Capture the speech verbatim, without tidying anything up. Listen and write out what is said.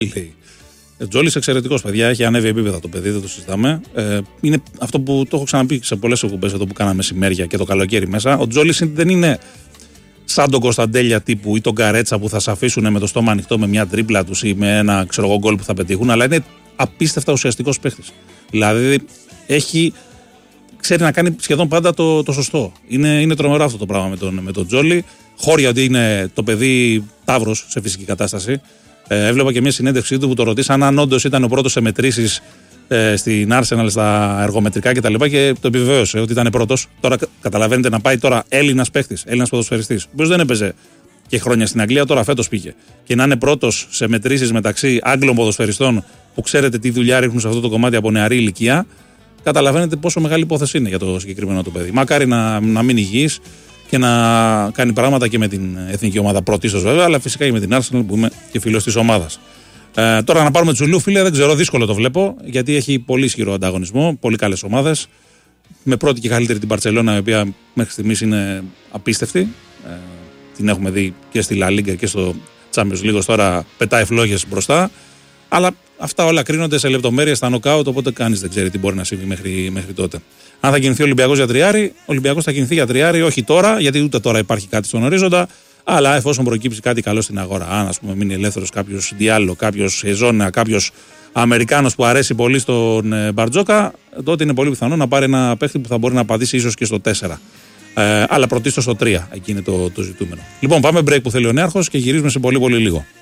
λέει. Τζόλις εξαιρετικός, παιδιά. Έχει ανέβει επίπεδα το παιδί, δεν το συζητάμε. Ε, είναι αυτό που το έχω ξαναπεί σε πολλές εκπομπές εδώ που κάναμε μεσημέρια και το καλοκαίρι μέσα. Ο Τζόλις δεν είναι σαν τον Κωνσταντέλια τύπου ή τον Καρέτσα που θα σε αφήσουν με το στόμα ανοιχτό με μια τρίπλα τους ή με ένα ξέρω εγώ γκολ που θα πετύχουν, αλλά είναι απίστευτα ουσιαστικός παίχτης. Δηλαδή έχει, ξέρει να κάνει σχεδόν πάντα το, το σωστό. Είναι, είναι τρομερό αυτό το πράγμα με τον, με τον Τζόλι. Χώρια ότι είναι το παιδί ταύρος σε φυσική κατάσταση. Ε, έβλεπα και μια συνέντευξή του που το ρωτήσαν αν όντως ήταν ο πρώτος σε μετρήσεις ε, στην Arsenal στα εργομετρικά κτλ. Και, και το επιβεβαίωσε ότι ήταν πρώτος. Τώρα καταλαβαίνετε να πάει τώρα Έλληνας παίχτης, Έλληνας ποδοσφαιριστής. Ο οποίος δεν έπαιζε και χρόνια στην Αγγλία, τώρα φέτος πήγε. Και να είναι πρώτος σε μετρήσεις μεταξύ Άγγλων ποδοσφαιριστών που ξέρετε τι δουλειά ρίχνουν σε αυτό το κομμάτι από νεαρή ηλικία. Καταλαβαίνετε πόσο μεγάλη υπόθεση είναι για το συγκεκριμένο το παιδί. Μακάρι να, να μείνει υγιής και να κάνει πράγματα και με την εθνική ομάδα πρωτίστως βέβαια, αλλά φυσικά και με την Arsenal που είμαι και φίλος της ομάδας. Ε, τώρα να πάρουμε Τσουλού, φίλε, δεν ξέρω, δύσκολο το βλέπω, γιατί έχει πολύ ισχυρό ανταγωνισμό, πολύ καλές ομάδες. Με πρώτη και καλύτερη την Μπαρτσελόνα, η οποία μέχρι στιγμής είναι απίστευτη. Ε, την έχουμε δει και στη La Liga και στο Champions League, τώρα πετάει φλόγες μπροστά. Αλλά αυτά όλα κρίνονται σε λεπτομέρειες στα νοκάουτ, οπότε κανείς δεν ξέρει τι μπορεί να συμβεί μέχρι, μέχρι τότε. Αν θα κινηθεί ο Ολυμπιακός για τριάρι, ο Ολυμπιακός θα κινηθεί για τριάρι, όχι τώρα, γιατί ούτε τώρα υπάρχει κάτι στον ορίζοντα, αλλά εφόσον προκύψει κάτι καλό στην αγορά. Αν ας πούμε μείνει ελεύθερος κάποιος Διάλο, κάποιος Εζόνα, κάποιος Αμερικάνος που αρέσει πολύ στον Μπαρτζόκα, τότε είναι πολύ πιθανό να πάρει ένα παίχτη που θα μπορεί να απαντήσει ίσως και στο τέσσερα. Ε, αλλά πρωτίστως στο τρία, εκεί είναι το, το ζητούμενο. Λοιπόν, πάμε break που θέλει ο Νέαρχος και γυρίζουμε σε πολύ πολύ λίγο.